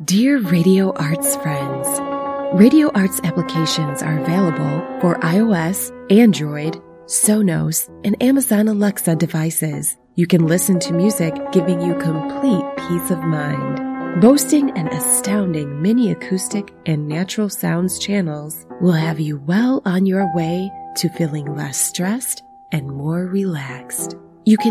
Dear Radio Arts friends, Radio Arts applications are available for iOS, Android, Sonos, and Amazon Alexa devices. You can listen to music, giving you complete peace of mind. Boasting an astounding mini acoustic and natural sounds channels will have you well on your way to feeling less stressed and more relaxed.